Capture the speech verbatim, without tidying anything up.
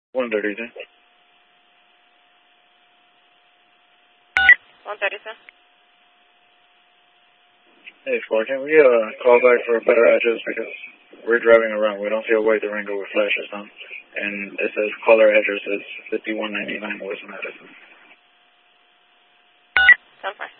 one thirty-two. one thirty-two. Hey, Squad, can we uh, call back for a better address because we're driving around. We don't see a white Durango with flashes on. And it says caller address is fifty-one ninety-nine West Madison. ten four.